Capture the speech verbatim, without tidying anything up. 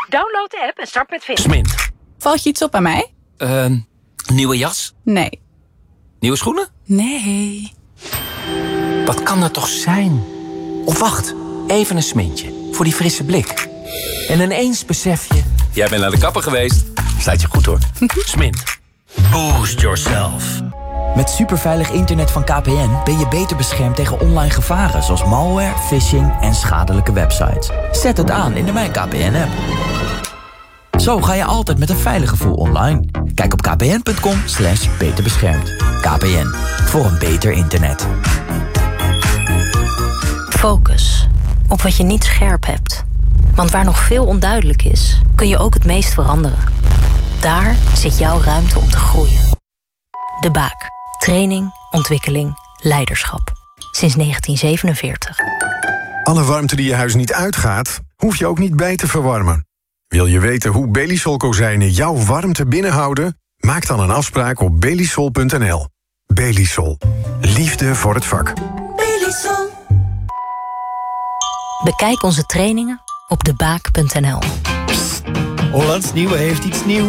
Download de app en start met vinden. Smint. Valt je iets op aan mij? Uh, nieuwe jas? Nee. Nieuwe schoenen? Nee. Wat kan dat toch zijn? Of wacht, even een smintje. Voor die frisse blik. En ineens besef je... Jij bent naar de kapper geweest. Staat je goed hoor. Smint. Boost yourself. Met superveilig internet van K P N ben je beter beschermd tegen online gevaren... zoals malware, phishing en schadelijke websites. Zet het aan in de Mijn K P N-app. Zo ga je altijd met een veilig gevoel online. Kijk op kpn.com slash beterbeschermd. K P N, voor een beter internet. Focus op wat je niet scherp hebt. Want waar nog veel onduidelijk is, kun je ook het meest veranderen. Daar zit jouw ruimte om te groeien. De Baak. Training, ontwikkeling, leiderschap. Sinds negentien zevenenveertig. Alle warmte die je huis niet uitgaat, hoef je ook niet bij te verwarmen. Wil je weten hoe Belisol kozijnen jouw warmte binnenhouden? Maak dan een afspraak op belisol punt n l. Belisol. Liefde voor het vak. Belisol. Bekijk onze trainingen op debaak punt n l. Hollands Nieuwe heeft iets nieuws.